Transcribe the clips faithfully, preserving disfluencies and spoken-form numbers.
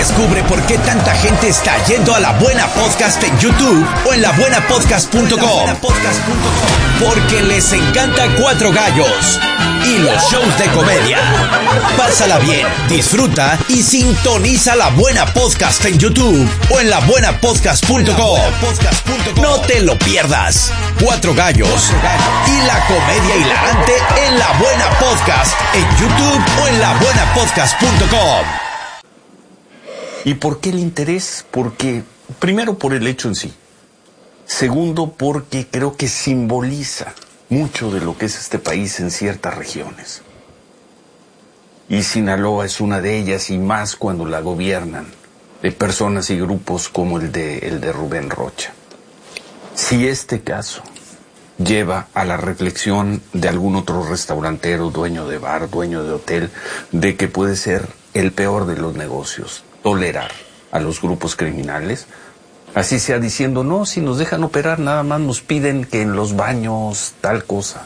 Descubre por qué tanta gente está yendo a La Buena Podcast en YouTube o en la buena podcast punto com. Porque les encanta Cuatro Gallos y los shows de comedia. Pásala bien, disfruta y sintoniza La Buena Podcast en YouTube o en la buena podcast punto com. No te lo pierdas. Cuatro Gallos y la comedia hilarante en La Buena Podcast en YouTube o en la buena podcast punto com. ¿Y por qué el interés? Porque, primero, por el hecho en sí. Segundo, porque creo que simboliza mucho de lo que es este país en ciertas regiones. Y Sinaloa es una de ellas, y más cuando la gobiernan de personas y grupos como el de, el de Rubén Rocha. Si este caso lleva a la reflexión de algún otro restaurantero, dueño de bar, dueño de hotel, de que puede ser el peor de los negocios tolerar a los grupos criminales, así sea diciendo, no, si nos dejan operar, nada más nos piden que en los baños tal cosa.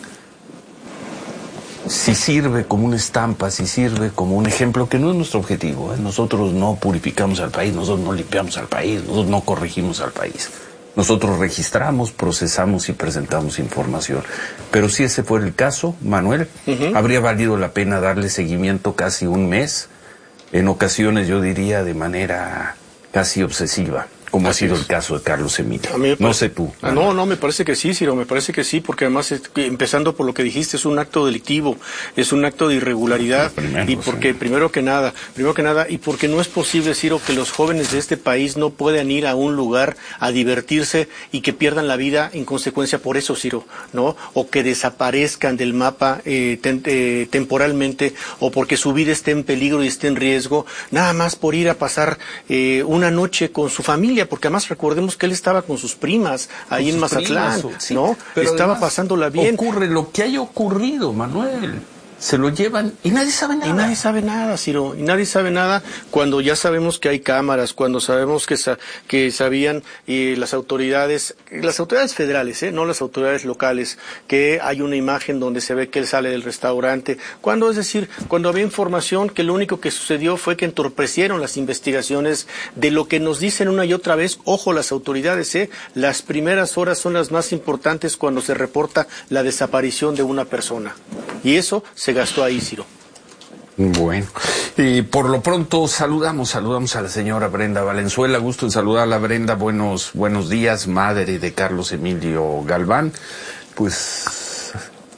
Si sirve como una estampa, si sirve como un ejemplo, que no es nuestro objetivo, ¿eh? Nosotros no purificamos al país, nosotros no limpiamos al país, nosotros no corregimos al país. Nosotros registramos, procesamos y presentamos información. Pero si ese fuera el caso, Manuel, uh-huh. habría valido la pena darle seguimiento casi un mes, en ocasiones yo diría de manera casi obsesiva, como Así ha sido es. el caso de Carlos Emilio. Parece, no sé tú. Ah, no, no, me parece que sí, Ciro, me parece que sí, porque además, es, empezando por lo que dijiste, es un acto delictivo, es un acto de irregularidad, primero, y porque, sí. primero que nada, primero que nada, y porque no es posible, Ciro, que los jóvenes de este país no puedan ir a un lugar a divertirse y que pierdan la vida en consecuencia por eso, Ciro, ¿no? O que desaparezcan del mapa eh, ten, eh, temporalmente, o porque su vida esté en peligro y esté en riesgo, nada más por ir a pasar eh, una noche con su familia, porque además recordemos que él estaba con sus primas ahí en Mazatlán, primas, sí, ¿no? Pero estaba pasándola bien. Ocurre lo que haya ocurrido, Manuel. Se lo llevan y nadie sabe nada. Y nadie sabe nada, Ciro. Y nadie sabe nada cuando ya sabemos que hay cámaras, cuando sabemos que sa que sabían eh, las autoridades, las autoridades federales, eh, no las autoridades locales, que hay una imagen donde se ve que él sale del restaurante. Cuando, es decir, cuando había información que lo único que sucedió fue que entorpecieron las investigaciones de lo que nos dicen una y otra vez. Ojo, las autoridades, eh, las primeras horas son las más importantes cuando se reporta la desaparición de una persona. Y eso se gastó ahí, Ciro. Bueno, y por lo pronto saludamos, saludamos a la señora Brenda Valenzuela. Gusto en saludarla, Brenda. Buenos, buenos días, madre de Carlos Emilio Galván. Pues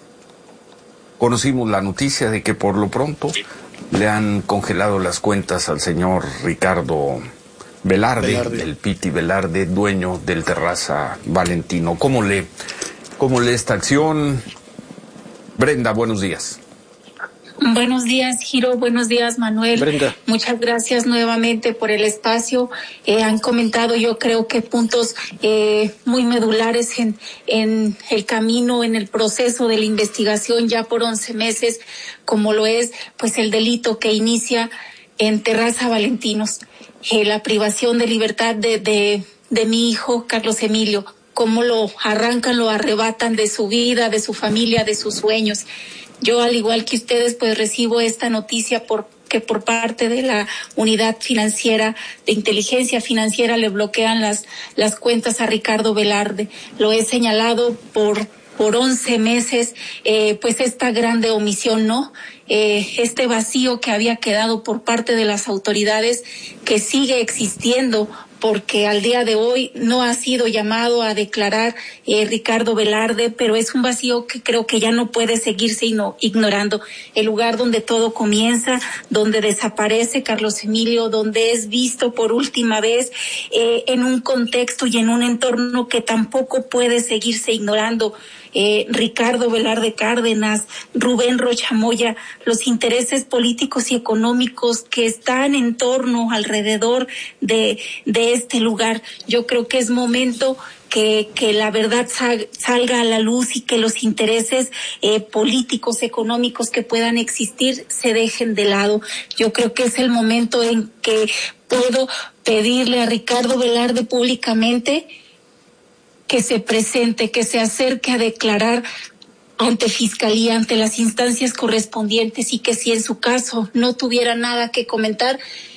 conocimos la noticia de que por lo pronto le han congelado las cuentas al señor Ricardo Velarde, Velarde. el Piti Velarde, dueño del Terraza Valentino. ¿Cómo lee, cómo lee esta acción? Brenda, buenos días. Buenos días, Giro. Buenos días, Manuel. Brenda. Muchas gracias nuevamente por el espacio. Eh, han comentado, yo creo que puntos eh, muy medulares en, en el camino, en el proceso de la investigación ya por once meses, como lo es pues el delito que inicia en Terraza Valentinos, eh, la privación de libertad de, de, de mi hijo, Carlos Emilio. Cómo lo arrancan, lo arrebatan de su vida, de su familia, de sus sueños. Yo, al igual que ustedes, pues recibo esta noticia porque por parte de la unidad financiera, de inteligencia financiera, le bloquean las, las cuentas a Ricardo Velarde. Lo he señalado por, por once meses, eh, pues esta grande omisión, ¿no? Eh, este vacío que había quedado por parte de las autoridades, que sigue existiendo, porque al día de hoy no ha sido llamado a declarar eh, Ricardo Velarde, pero es un vacío que creo que ya no puede seguirse ignorando. El lugar donde todo comienza, donde desaparece Carlos Emilio, donde es visto por última vez eh, en un contexto y en un entorno que tampoco puede seguirse ignorando. Eh, Ricardo Velarde Cárdenas, Rubén Rocha Moya, los intereses políticos y económicos que están en torno, alrededor de, de este lugar. Yo creo que es momento que, que la verdad sal, salga a la luz y que los intereses eh, políticos, económicos que puedan existir se dejen de lado. Yo creo que es el momento en que puedo pedirle a Ricardo Velarde públicamente que se presente, que se acerque a declarar ante Fiscalía, ante las instancias correspondientes, y que si en su caso no tuviera nada que comentar,